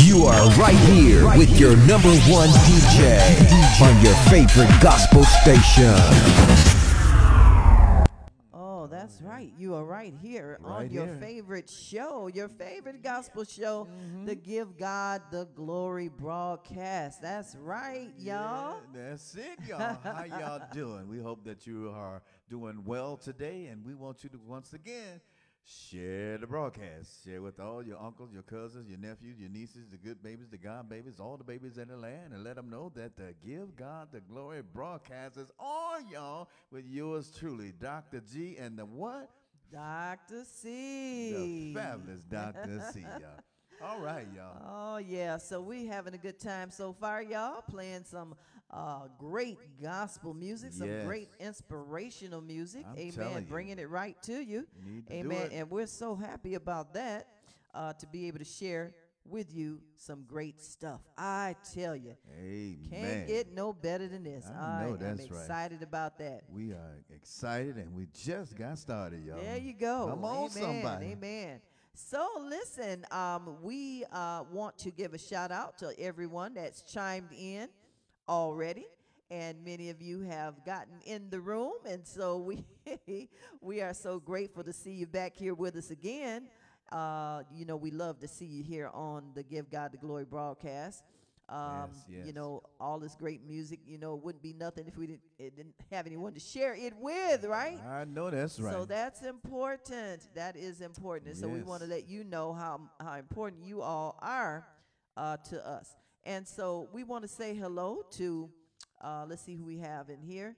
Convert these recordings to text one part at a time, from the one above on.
You are right here with your number one DJ on your favorite gospel station. Oh, that's right. You are right here on Right your here. favorite show, your favorite gospel show, the Give God the Glory broadcast. That's right, y'all. Yeah, that's it, y'all. How y'all doing? We hope that you are doing well today, and we want you to once again share the broadcast. Share with all your uncles, your cousins, your nephews, your nieces, the good babies, the God babies, all the babies in the land, and let them know that the Give God the Glory broadcast is on, y'all, with yours truly, Dr. G, and the what? Dr. The C. fabulous Dr. C, y'all. All right, y'all. Oh, yeah. So we having a good time so far, y'all. Playing some great gospel music, some Yes. great inspirational music. I'm Amen. telling you. Bringing it right to you. You need to do Amen. it. And we're so happy about that to be able to share with you some great stuff. I tell you, Amen. can't get no better than this. I know am that's right. excited about that. We are excited, and we just got started, y'all. There you go. Come on, Amen. somebody. Amen. So listen, we want to give a shout out to everyone that's chimed in already, and many of you have gotten in the room, and so we we are so grateful to see you back here with us again. We love to see you here on the Give God the Glory broadcast. Yes. All this great music, it wouldn't be nothing if we didn't have anyone to share it with, right? I know that's right. So that's important. That is important. And so we want to Yes. let you know how important you all are to us. And so we want to say hello to, let's see who we have in here.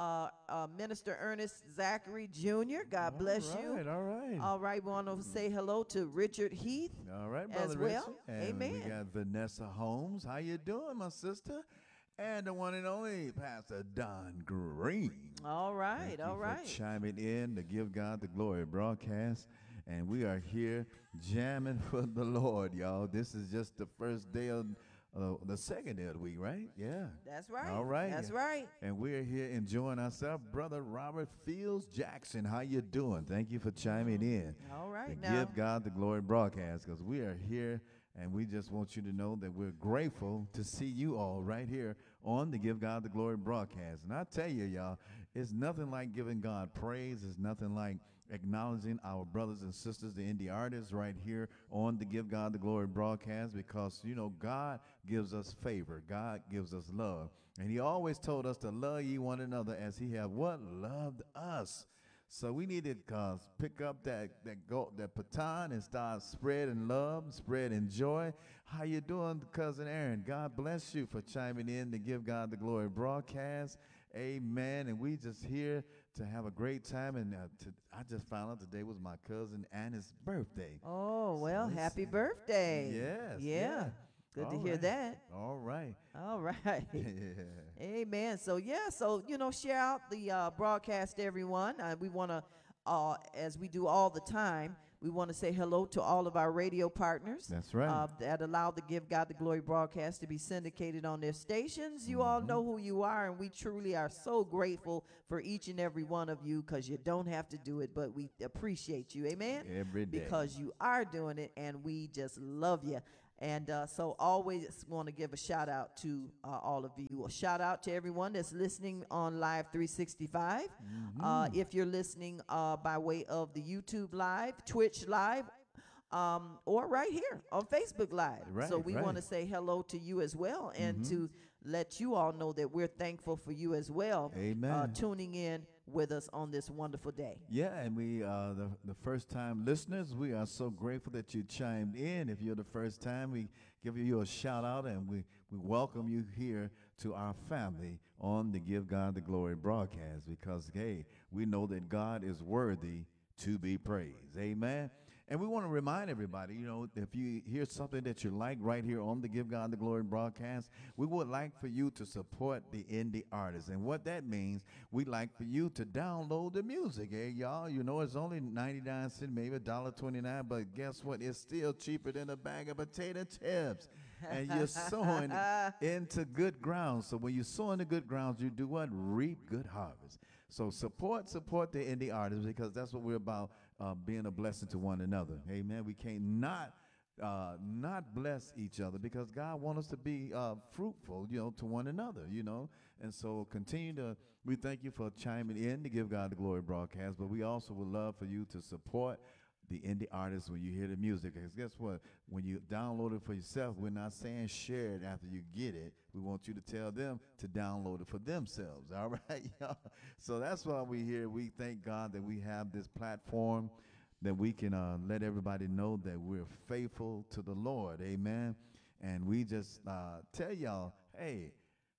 Minister Ernest Zachary Jr. God bless you. All right. All right, we want to say hello to Richard Heath. All right, as Brother well. Richard. And Amen. we got Vanessa Holmes. How you doing, my sister? And the one and only Pastor Don Green. All right, Thank all you right. for chiming in to Give God the Glory broadcast. And we are here jamming for the Lord, y'all. This is just the first day of the second day of the week, right? Yeah. That's right. All right. That's right. And we're here enjoying ourselves. Brother Robert Fields Jackson, how you doing? Thank you for chiming in. All right. To Now, Give God the Glory broadcast, because we are here, and we just want you to know that we're grateful to see you all right here on the Give God the Glory broadcast. And I tell you, y'all, it's nothing like giving God praise. It's nothing like acknowledging our brothers and sisters, the indie artists, right here on the Give God the Glory broadcast, because, God gives us favor. God gives us love. And he always told us to love ye one another as he have what? Loved us. So we need to pick up that baton and start spreading love, spreading joy. How you doing, Cousin Aaron? God bless you for chiming in to Give God the Glory broadcast. Amen. And we just here to have a great time. And I just found out today was my cousin Anna's birthday. oh, well, So happy birthday. Yes. Yeah. Good All to hear right. that. All right. All right. Yeah. Amen. So, share out the broadcast to everyone. We want to, as we do all the time, we want to say hello to all of our radio partners. That's right. That allow the Give God the Glory broadcast to be syndicated on their stations. You all know who you are, and we truly are so grateful for each and every one of you, because you don't have to do it, but we appreciate you. Amen? Every day. Because you are doing it, and we just love you. And so always want to give a shout out to all of you. A shout out to everyone that's listening on Live 365. If you're listening by way of the YouTube Live, Twitch Live, or right here on Facebook Live. Right, so we want to right. say hello to you as well, and to let you all know that we're thankful for you as well. Amen. Tuning in with us on this wonderful day. Yeah, and we the first time listeners, we are so grateful that you chimed in. If you're the first time, we give you a shout out, and we welcome you here to our family on the Give God the Glory broadcast, because hey, we know that God is worthy to be praised. Amen. And we want to remind everybody, if you hear something that you like right here on the Give God the Glory broadcast, we would like for you to support the indie artists. And what that means, we'd like for you to download the music, y'all. It's only 99 cents, maybe $1.29, but guess what? It's still cheaper than a bag of potato chips. And you're sowing into good ground. So when you sow into good grounds, you do what? Reap good harvest. So support the indie artists, because that's what we're about, being a blessing to one another. Amen. We can't not not bless each other, because God wants us to be fruitful, to one another, And so we thank you for chiming in to Give God the Glory broadcast, but we also would love for you to support the indie artists when you hear the music. Because guess what? When you download it for yourself, we're not saying share it after you get it. We want you to tell them to download it for themselves. All right, y'all? So that's why we're here. We thank God that we have this platform, that we can let everybody know that we're faithful to the Lord. Amen. And we just tell y'all, hey,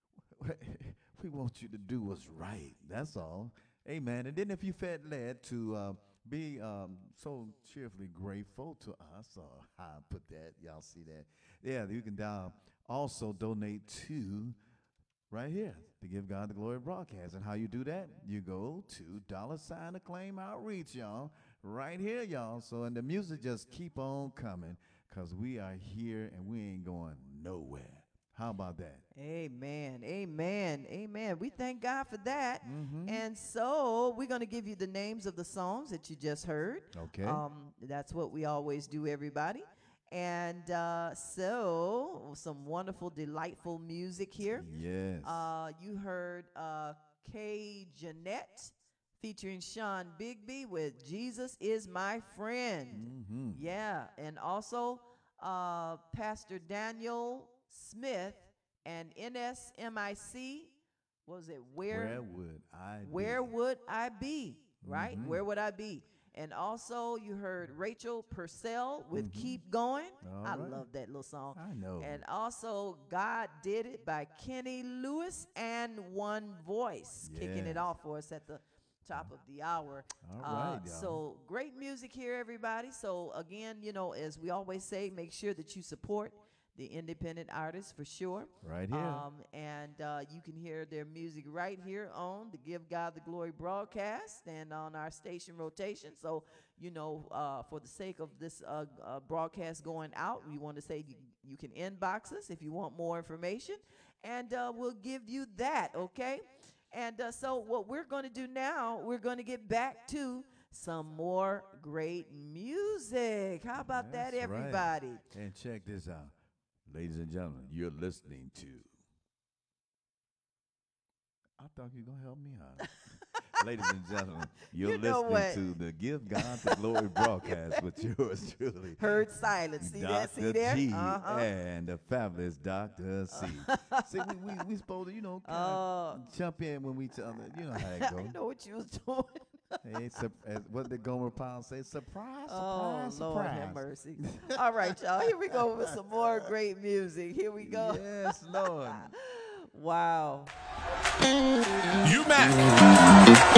we want you to do what's right. That's all. Amen. And then if you felt led to be so cheerfully grateful to us, or how I put that, y'all see that? Yeah, you can also donate to right here to Give God the Glory broadcast. And how you do that? You go to $Acclaim Outreach, y'all. Right here, y'all. So, and the music just keep on coming, because we are here and we ain't going nowhere. How about that? Amen. Amen. Amen. We thank God for that. Mm-hmm. And so we're going to give you the names of the songs that you just heard. Okay. That's what we always do, everybody. And so some wonderful, delightful music here. Yes. You heard Kay Jeanette featuring Sean Bigby with Jesus Is My Friend. Mm-hmm. Yeah. And also Pastor Daniel Smith and NSMIC. What was it? Where would I be? Right? Mm-hmm. Where would I be? And also you heard Rachel Purcell with Keep Going. I love that little song. I know. And also God Did It by Kenny Lewis and One Voice, kicking it off for us at the top of the hour. All right, y'all. So great music here, everybody. So again, as we always say, make sure that you support the independent artists for sure. Right here. And you can hear their music right here on the Give God the Glory broadcast and on our station rotation. So, for the sake of this broadcast going out, we want to say you can inbox us if you want more information, and we'll give you that, okay? And so what we're going to do now, we're going to get back to some more great music. How about that, everybody? Right. And check this out. Ladies and gentlemen, you're listening to... I thought you were going to help me out. Ladies and gentlemen, you're listening to the Give God the Glory broadcast with yours truly. Heard silence. See that? See there? G and the fabulous Dr. C. See, we supposed to, kind of jump in when we tell them. You know how it goes. I know what you was doing. Hey, what did Gomer Pyle say? Surprise, surprise, surprise. Lord have mercy. All right, y'all. Here we go with some more great music. Here we go. Yes, Lord. Wow. UMAC.